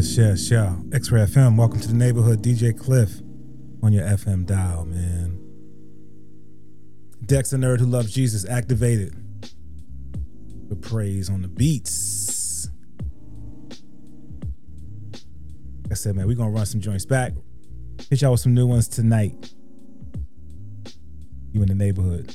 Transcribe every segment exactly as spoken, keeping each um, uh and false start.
Yes, yes, yeah. X-Ray F M, welcome to the neighborhood. D J Cliff on your F M dial, man. Dex the nerd who loves Jesus, activated. The praise on the beats. Like I said, man, we're going to run some joints back. Hit y'all with some new ones tonight. You in the neighborhood.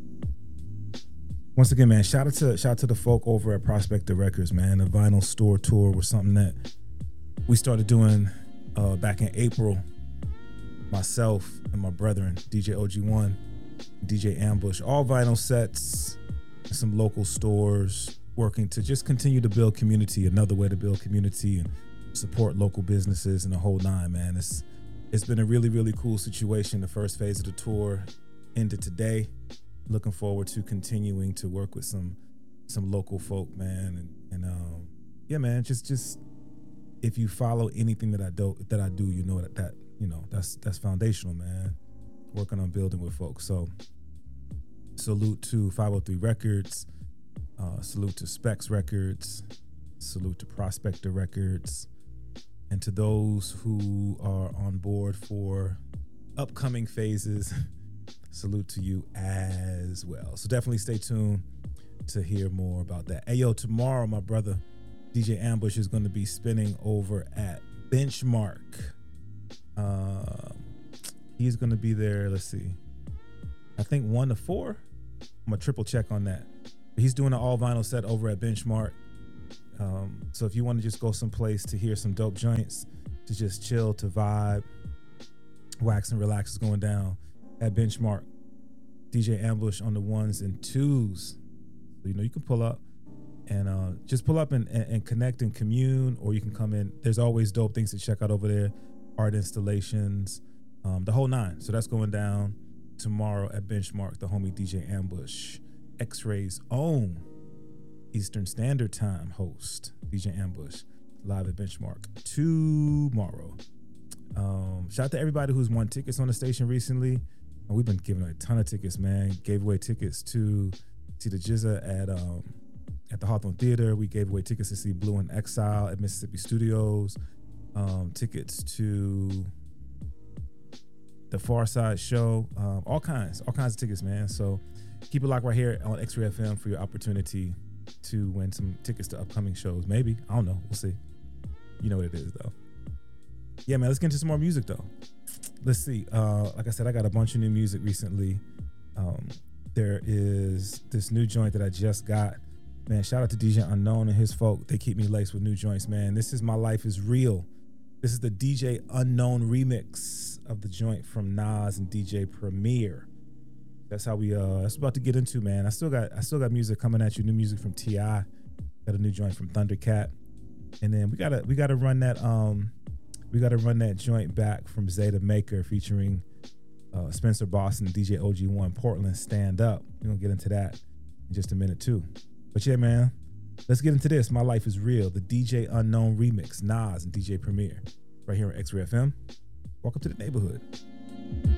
Once again, man, shout out to shout out to the folk over at Prospector Records, man. The vinyl store tour was something that we started doing uh, back in April. Myself and my brethren, D J O G one, D J Ambush, all vinyl sets, some local stores, working to just continue to build community. Another way to build community and support local businesses and the whole nine, man. It's it's been a really, really cool situation. The first phase of the tour ended today. Looking forward to continuing to work with some some local folk, man, and and um, yeah, man. Just just if you follow anything that I do that I do, you know that that you know that's that's foundational, man. Working on building with folks. So salute to five oh three Records, uh, salute to Specs Records, salute to Prospector Records, and to those who are on board for upcoming phases. Salute to you as well. So definitely stay tuned to hear more about that. Hey, yo, tomorrow, my brother, D J Ambush, is going to be spinning over at Benchmark. Uh, he's going to be there, let's see, I think one to four. I'm going to triple check on that. He's doing an all vinyl set over at Benchmark. Um, so if you want to just go someplace to hear some dope joints, to just chill, to vibe, wax and relax is going down at Benchmark. D J Ambush on the ones and twos. So, you know, you can pull up and uh, just pull up and, and, and connect and commune, or you can come in. There's always dope things to check out over there. Art installations, um, the whole nine. So that's going down tomorrow at Benchmark. The homie D J Ambush, X-Ray's own Eastern Standard Time host, D J Ambush, live at Benchmark tomorrow. Um, shout out to everybody who's won tickets on the station recently. And we've been giving away a ton of tickets, man. Gave away tickets to see the Jizza at um, at the Hawthorne Theater. We gave away tickets to see Blue in Exile at Mississippi Studios. Um, tickets to the Far Side Show. Um, all kinds, all kinds of tickets, man. So keep it locked right here on X-Ray F M for your opportunity to win some tickets to upcoming shows. Maybe. I don't know. We'll see. You know what it is, though. Yeah, man, let's get into some more music, though. Let's see. Uh, like I said, I got a bunch of new music recently. Um, there is this new joint that I just got. Man, shout out to D J Unknown and his folk. They keep me laced with new joints, man. This is My Life is Real. This is the D J Unknown remix of the joint from Nas and D J Premier. That's how we, uh, that's about to get into, man. I still got, I still got music coming at you. New music from T I. Got a new joint from Thundercat. And then we gotta, we gotta run that, um, We got to run that joint back from Zeta Maker featuring uh, Spencer Boston, D J O G one, Portland, Stand Up. We're going to get into that in just a minute, too. But yeah, man, let's get into this. My Life is Real, the D J Unknown remix, Nas and D J Premier, right here on X-Ray F M. Welcome to the neighborhood.